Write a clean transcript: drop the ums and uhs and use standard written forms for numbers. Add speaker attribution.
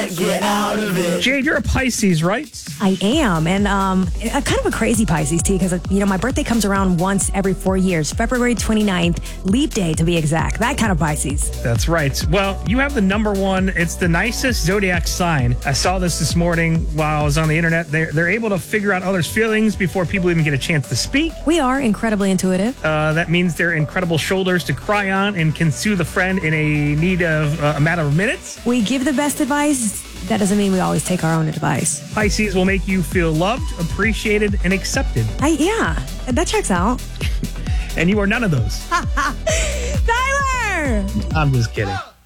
Speaker 1: get out of it.
Speaker 2: Jade, you're a Pisces, right?
Speaker 3: I am, and kind of a crazy Pisces, too, because, my birthday comes around once every 4 years, February 29th, leap day to be exact, that kind of Pisces.
Speaker 2: That's right. Well, you have the number one. It's the nicest zodiac sign. I saw this morning while I was on the internet. They're able to figure out others' feelings before people even get a chance to speak.
Speaker 3: We are incredibly intuitive.
Speaker 2: That means they're incredible shoulders to cry on and can soothe a friend in a need of a matter of minutes.
Speaker 3: We give the best advice. That doesn't mean we always take our own advice.
Speaker 2: Pisces will make you feel loved, appreciated, and accepted.
Speaker 3: Yeah, that checks out.
Speaker 2: And you are none of those.
Speaker 3: Tyler!
Speaker 2: I'm just kidding.